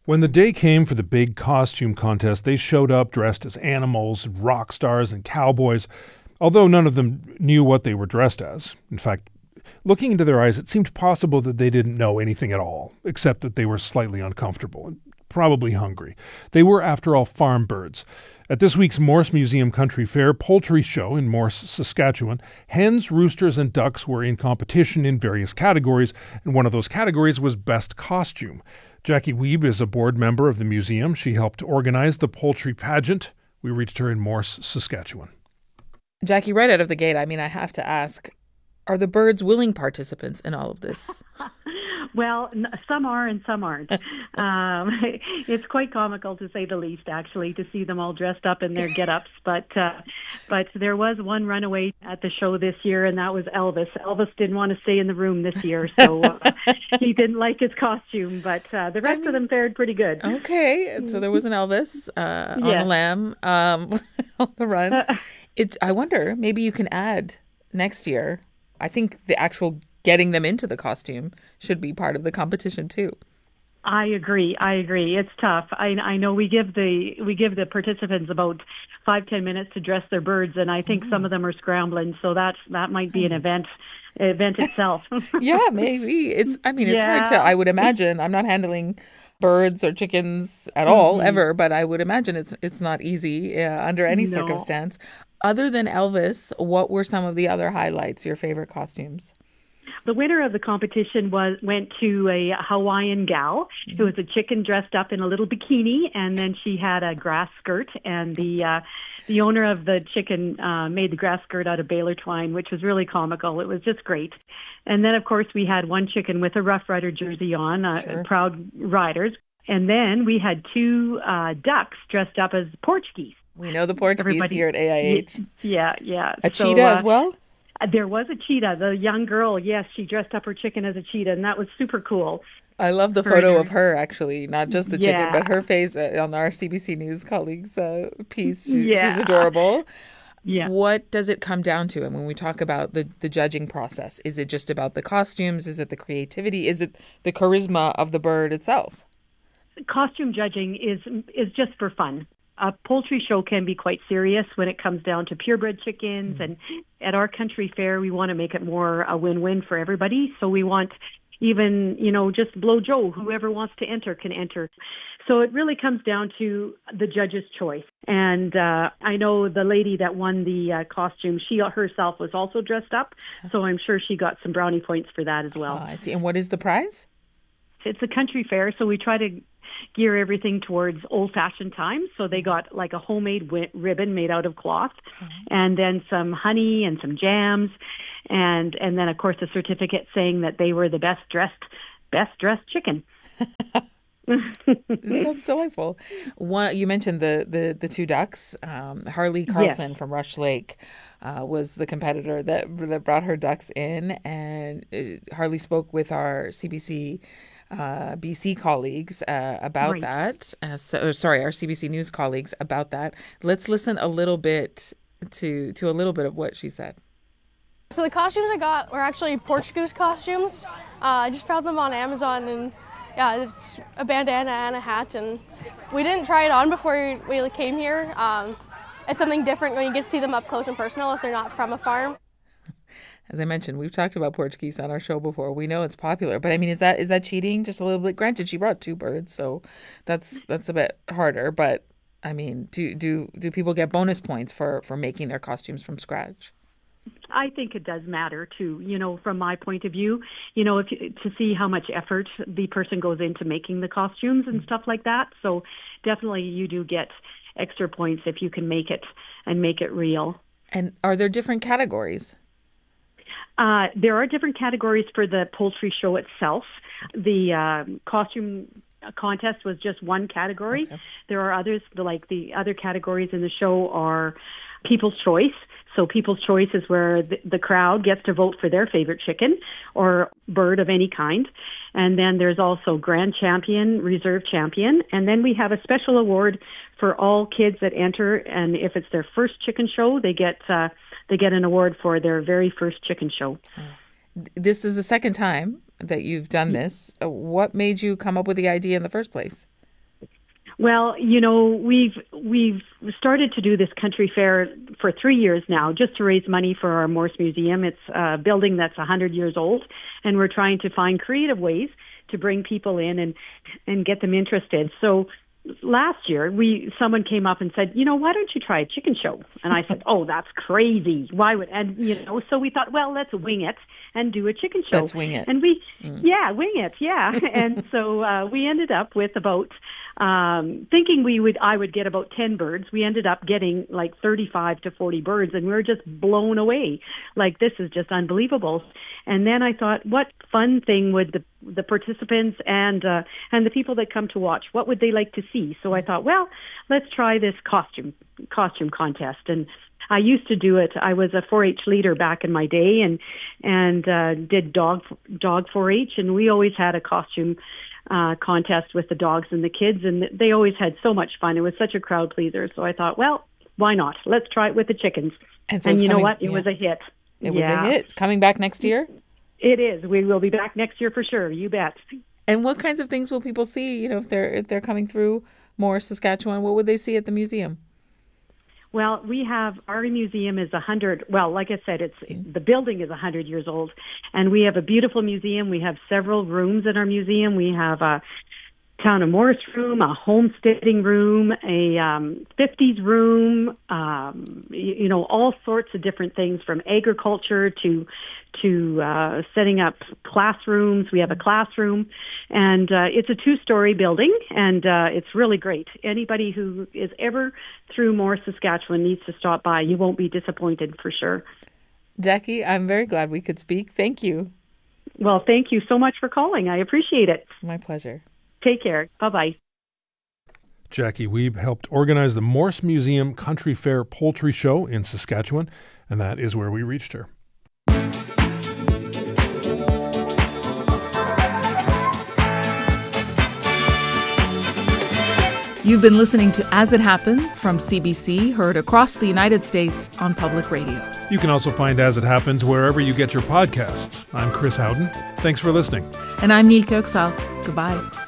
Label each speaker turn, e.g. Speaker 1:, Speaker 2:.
Speaker 1: When the day came for the big costume contest, they showed up dressed as animals, rock stars, and cowboys, although none of them knew what they were dressed as. In fact, looking into their eyes, it seemed possible that they didn't know anything at all, except that they were slightly uncomfortable and probably hungry. They were, after all, farm birds. At this week's Morse Museum Country Fair poultry show in Morse, Saskatchewan, hens, roosters, and ducks were in competition in various categories, and one of those categories was Best Costume. Jackie Wiebe is a board member of the museum. She helped organize the poultry pageant. We reached her in Morse, Saskatchewan.
Speaker 2: Jackie, right out of the gate, I have to ask, are the birds willing participants in all of this?
Speaker 3: Well, some are and some aren't. It's quite comical, to say the least, actually, to see them all dressed up in their get-ups. But there was one runaway at the show this year, and that was Elvis. Elvis didn't want to stay in the room this year, so he didn't like his costume. But the rest of them fared pretty good.
Speaker 2: Okay, so there was an Elvis on the lam, on the run. I wonder, maybe you can add next year. I think the actual getting them into the costume should be part of the competition too.
Speaker 3: I agree. It's tough. I know we give the participants about 5-10 minutes to dress their birds, and I think some of them are scrambling. So that might be an event itself.
Speaker 2: Yeah, maybe. It's hard to. I would imagine. I'm not handling birds or chickens at all ever, but I would imagine it's not easy under any circumstance. Other than Elvis, what were some of the other highlights? Your favorite costumes?
Speaker 3: The winner of the competition went to a Hawaiian gal. It was a chicken dressed up in a little bikini, and then she had a grass skirt. And the owner of the chicken made the grass skirt out of baler twine, which was really comical. It was just great. And then, of course, we had one chicken with a Rough Rider jersey on, proud riders. And then we had two ducks dressed up as porch geese.
Speaker 2: We know the porch geese here at AIH.
Speaker 3: Yeah.
Speaker 2: A cheetah as well?
Speaker 3: There was a cheetah. The young girl, yes, she dressed up her chicken as a cheetah, and that was super cool.
Speaker 2: I love the photo of her, actually, not just the chicken, but her face on our CBC News colleagues' piece. She's adorable. Yeah. What does it come down to? And when we talk about the judging process, is it just about the costumes? Is it the creativity? Is it the charisma of the bird itself?
Speaker 3: Costume judging is just for fun. A poultry show can be quite serious when it comes down to purebred chickens. And at our country fair, we want to make it more a win-win for everybody. So we want even, just blow Joe, whoever wants to enter can enter. So it really comes down to the judge's choice. And I know the lady that won the costume, she herself was also dressed up. So I'm sure she got some brownie points for that as well.
Speaker 2: I see. And what is the prize?
Speaker 3: It's a country fair, so we try to gear everything towards old-fashioned times. So they got like a homemade ribbon made out of cloth, and then some honey and some jams, and then of course a certificate saying that they were the best dressed chicken.
Speaker 2: It sounds delightful. You mentioned the two ducks. Harley Carlson from Rush Lake was the competitor that brought her ducks in, and Harley spoke with our CBC BC colleagues about that. Our CBC News colleagues about that. Let's listen a little bit to a little bit of what she said.
Speaker 4: So the costumes I got were actually porch goose costumes. I just found them on Amazon, and it's a bandana and a hat, and we didn't try it on before we came here. It's something different when you get to see them up close and personal if they're not from a farm.
Speaker 2: As I mentioned, we've talked about porch geese on our show before. We know it's popular, but is that cheating just a little bit? Granted, she brought two birds, so that's a bit harder. But do people get bonus points for making their costumes from scratch?
Speaker 3: I think it does matter too. From my point of view, to see how much effort the person goes into making the costumes and stuff like that. So definitely, you do get extra points if you can make it and make it real.
Speaker 2: And are there different categories?
Speaker 3: There are different categories for the poultry show itself. The costume contest was just one category. Okay. There are others, like the other categories in the show are People's Choice. So People's Choice is where the crowd gets to vote for their favorite chicken or bird of any kind. And then there's also Grand Champion, Reserve Champion. And then we have a special award for all kids that enter. And if it's their first chicken show, they get an award for their very first chicken show.
Speaker 2: This is the second time that you've done this. What made you come up with the idea in the first place?
Speaker 3: Well, we've started to do this country fair for 3 years now, just to raise money for our Morse Museum. It's a building that's 100 years old, and we're trying to find creative ways to bring people in and get them interested. So last year, someone came up and said, why don't you try a chicken show? And I said, oh, that's crazy. Why would, so we thought, well, let's wing it and do a chicken show.
Speaker 2: Let's wing it.
Speaker 3: And wing it, yeah. And so we ended up with about, thinking I would get about 10 birds. We ended up getting like 35 to 40 birds, and we were just blown away. Like, this is just unbelievable. And then I thought, what fun thing would the participants and the people that come to watch, what would they like to see? So I thought, well, let's try this costume contest. And I used to do it. I was a 4-H leader back in my day, and did dog 4-H, and we always had a costume contest with the dogs and the kids, and they always had so much fun. It was such a crowd pleaser. So I thought, well, why not? Let's try it with the chickens.
Speaker 2: And
Speaker 3: you know what? It was a hit.
Speaker 2: It was a hit. Coming back next year?
Speaker 3: It is. We will be back next year for sure. You bet.
Speaker 2: And what kinds of things will people see? If they're coming through Morris, Saskatchewan, what would they see at the museum?
Speaker 3: Well, our museum is 100, well, like I said, the building is 100 years old, and we have a beautiful museum. We have several rooms in our museum. We have a Town of Morris room, a homesteading room, a 50s room, all sorts of different things, from agriculture to setting up classrooms. We have a classroom, and it's a 2-story building, and it's really great. Anybody who is ever through Morris, Saskatchewan needs to stop by. You won't be disappointed, for sure.
Speaker 2: Jackie, I'm very glad we could speak. Thank you.
Speaker 3: Well, thank you so much for calling. I appreciate it.
Speaker 2: My pleasure.
Speaker 3: Take care. Bye-bye.
Speaker 1: Jackie Wiebe helped organize the Morse Museum Country Fair Poultry Show in Saskatchewan, and that is where we reached her.
Speaker 5: You've been listening to As It Happens from CBC, heard across the United States on public radio.
Speaker 1: You can also find As It Happens wherever you get your podcasts. I'm Chris Howden. Thanks for listening.
Speaker 5: And I'm Nilke Oksal. Goodbye.